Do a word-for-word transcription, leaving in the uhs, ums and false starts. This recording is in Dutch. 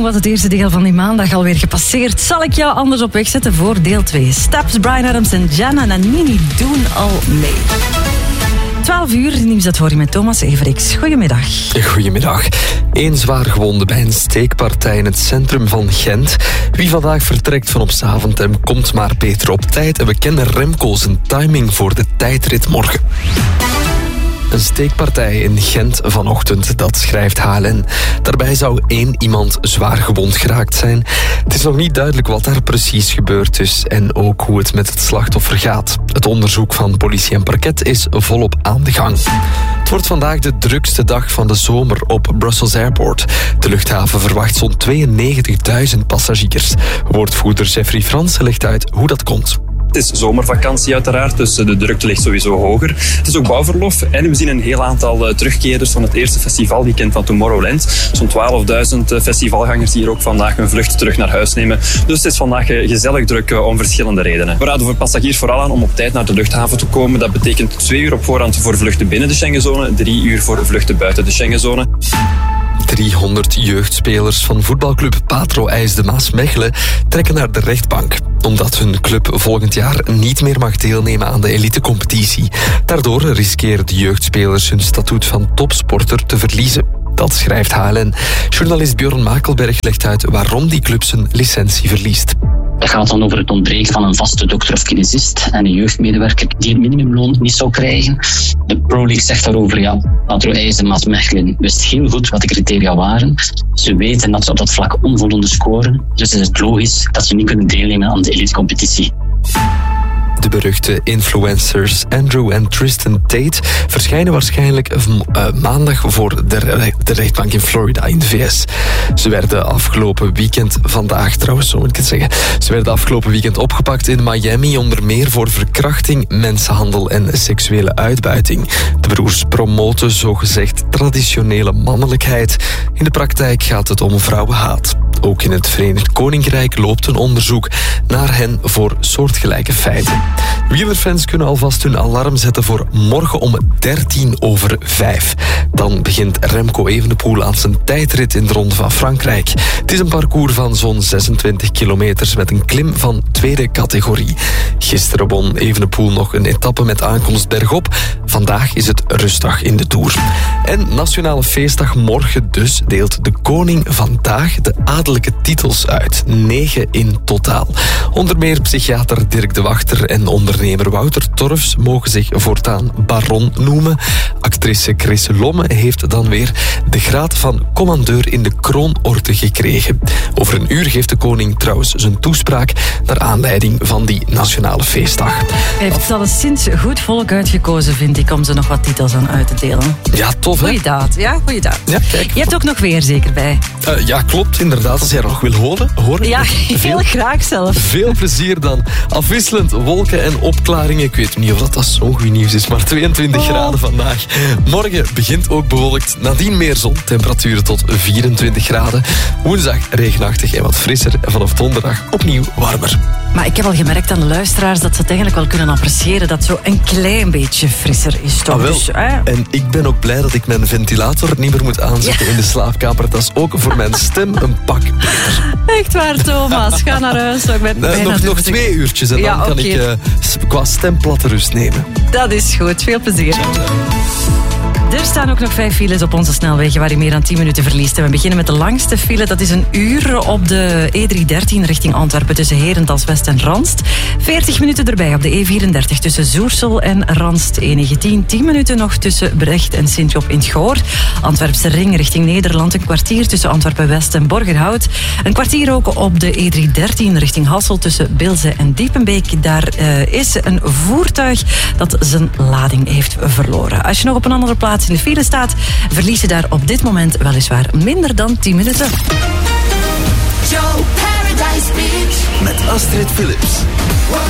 toen was het eerste deel van die maandag alweer gepasseerd. Zal ik jou anders op weg zetten voor deel twee. Steps, Bryan Adams en Gianna Nannini doen al mee. twaalf uur, nieuws dat hoor je met Thomas Everix. Goedemiddag. Goedemiddag. Eén zwaar gewonde bij een steekpartij in het centrum van Gent. Wie vandaag vertrekt van op Zaventem komt maar beter op tijd. En we kennen Remco zijn timing voor de tijdrit morgen. Een steekpartij in Gent vanochtend, dat schrijft H L N. Daarbij zou één iemand zwaar gewond geraakt zijn. Het is nog niet duidelijk wat daar precies gebeurd is en ook hoe het met het slachtoffer gaat. Het onderzoek van politie en parket is volop aan de gang. Het wordt vandaag de drukste dag van de zomer op Brussels Airport. De luchthaven verwacht zo'n tweeënnegentigduizend passagiers. Woordvoerder Jeffrey Fransen legt uit hoe dat komt. Het is zomervakantie uiteraard, dus de drukte ligt sowieso hoger. Het is ook bouwverlof en we zien een heel aantal terugkeerders van het eerste festivalweekend van Tomorrowland. Zo'n twaalfduizend festivalgangers die hier ook vandaag hun vlucht terug naar huis nemen. Dus het is vandaag gezellig druk om verschillende redenen. We raden voor passagiers vooral aan om op tijd naar de luchthaven te komen. Dat betekent twee uur op voorhand voor vluchten binnen de Schengenzone, drie uur voor vluchten buiten de Schengenzone. driehonderd jeugdspelers van voetbalclub Patro IJs de Maasmechelen trekken naar de rechtbank, omdat hun club volgend jaar niet meer mag deelnemen aan de elitecompetitie. Daardoor riskeren de jeugdspelers hun statuut van topsporter te verliezen. Dat schrijft H L N. Journalist Björn Makelberg legt uit waarom die club zijn licentie verliest. Dat gaat dan over het ontbreken van een vaste dokter of kinesist en een jeugdmedewerker die het minimumloon niet zou krijgen. De Pro League zegt daarover, ja, Patro IJs en Maasmechelen wist heel goed wat de criteria waren. Ze weten dat ze op dat vlak onvoldoende scoren, dus is het logisch dat ze niet kunnen deelnemen aan de elitecompetitie. De beruchte influencers Andrew en Tristan Tate verschijnen waarschijnlijk uh, maandag voor de, re- de rechtbank in Florida in de V S. Ze werden afgelopen weekend, vandaag trouwens, zo moet ik het zeggen, ze werden afgelopen weekend opgepakt in Miami, onder meer voor verkrachting, mensenhandel en seksuele uitbuiting. De broers promoten zogezegd traditionele mannelijkheid. In de praktijk gaat het om vrouwenhaat. Ook in het Verenigd Koninkrijk loopt een onderzoek naar hen voor soortgelijke feiten. Wielerfans kunnen alvast hun alarm zetten voor morgen om dertien over vijf. Dan begint Remco Evenepoel aan zijn tijdrit in de Ronde van Frankrijk. Het is een parcours van zo'n zesentwintig kilometers met een klim van tweede categorie. Gisteren won Evenepoel nog een etappe met aankomst bergop. Vandaag is het rustdag in de Tour. En Nationale Feestdag morgen dus deelt de koning vandaag de adellijke titels uit. Negen in totaal. Onder meer psychiater Dirk de Wachter en ondernemer Wouter Torfs mogen zich voortaan baron noemen. Actrice Chris Lomme heeft dan weer de graad van commandeur in de kroonorde gekregen. Over een uur geeft de koning trouwens zijn toespraak naar aanleiding van die Nationale Feestdag. Hij heeft het alleszins goed volk uitgekozen, vind ik, om ze nog wat titels aan uit te delen. Ja, tof hè? Goeie daad, ja, goeie daad. Ja, kijk. Je hebt ook nog weer zeker bij. Uh, ja, klopt, inderdaad. Als jij er nog wil horen, horen. Ja, heel veel, graag zelf. Veel plezier dan. Afwisselend wolken en opklaringen. Ik weet niet of dat, dat zo'n goed nieuws is, maar tweeëntwintig oh. graden vandaag. Morgen begint ook bewolkt. Nadien meer zon. Temperaturen tot vierentwintig graden. Woensdag regenachtig en wat frisser. En vanaf donderdag opnieuw warmer. Maar ik heb al gemerkt aan de luisteraars dat ze het eigenlijk wel kunnen appreciëren dat zo een klein beetje frisser is. Toch? Ah, wel. Dus, eh? En ik ben ook blij dat ik mijn ventilator niet meer moet aanzetten ja. in de slaapkamer. Dat is ook voor mijn stem een pak beter. Echt waar, Thomas. Ga naar huis. Ik ben uh, nog nog twee uurtjes en ja, dan kan okay. ik uh, qua stem platte rust nemen. Dat is goed. Veel plezier. Er staan ook nog vijf files op onze snelwegen waar je meer dan tien minuten verliest. En we beginnen met de langste file. Dat is een uur op de E driehonderddertien richting Antwerpen tussen Herentals West en Ranst. veertig minuten erbij op de E vierendertig tussen Zoersel en Ranst. E negentien, tien minuten nog tussen Brecht en Sint-Job in het Goor. Antwerpse ring richting Nederland. Een kwartier tussen Antwerpen West en Borgerhout. Een kwartier ook op de E driehonderddertien richting Hassel tussen Bilze en Diepenbeek. Daar uh, is een voertuig dat zijn lading heeft verloren. Als je nog op een andere plaats in de file staat, verlies je daar op dit moment weliswaar minder dan tien minuten. Joe Paradise Beach met Astrid Philips.